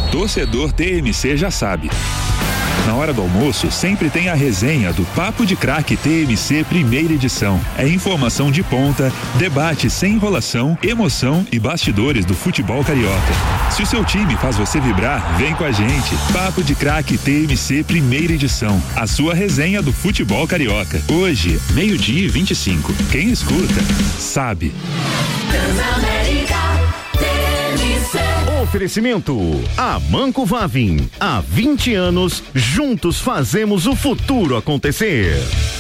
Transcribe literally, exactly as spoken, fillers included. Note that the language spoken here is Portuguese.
Torcedor T M C já sabe. Na hora do almoço, sempre tem a resenha do Papo de Craque T M C primeira edição. É informação de ponta, debate sem enrolação, emoção e bastidores do futebol carioca. Se o seu time faz você vibrar, vem com a gente. Papo de Craque T M C primeira edição. A sua resenha do futebol carioca. Hoje, meio-dia e vinte e cinco. Quem escuta, sabe. Oferecimento Amanco Vavin. Há vinte anos, juntos fazemos o futuro acontecer.